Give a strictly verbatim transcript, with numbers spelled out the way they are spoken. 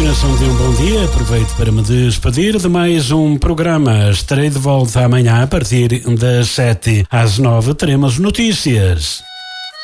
continuação de um bom dia. Aproveito para me despedir de mais um programa. Estarei de volta amanhã a partir das sete às nove. Teremos notícias.